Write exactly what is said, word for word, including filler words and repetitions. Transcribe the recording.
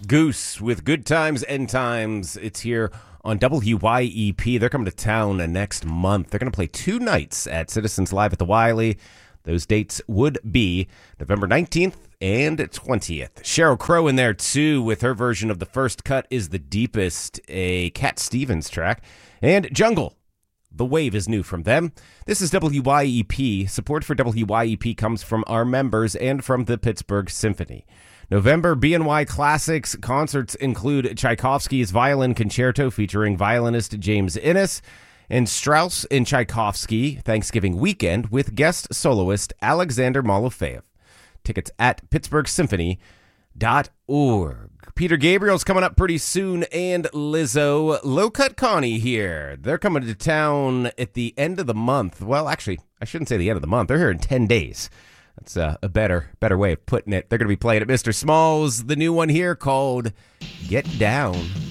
Goose with Good Times, End Times. It's here on W Y E P. They're coming to town next month. They're going to play two nights at Citizens Live at the Wiley. Those dates would be November nineteenth and twentieth. Sheryl Crow in there, too, with her version of The First Cut is the Deepest, a Cat Stevens track. And Jungle, The Wave is new from them. This is W Y E P. Support for W Y E P comes from our members and from the Pittsburgh Symphony. November B N Y Classics concerts include Tchaikovsky's Violin Concerto featuring violinist James Innes, and Strauss and Tchaikovsky Thanksgiving Weekend with guest soloist Alexander Malofeev. Tickets at pittsburgh symphony dot org. Peter Gabriel's coming up pretty soon, and Lizzo. Low Cut Connie here. They're coming to town at the end of the month. Well, actually, I shouldn't say the end of the month. They're here in ten days. That's a, a better better way of putting it. They're going to be playing at Mister Smalls. The new one here called Get Down.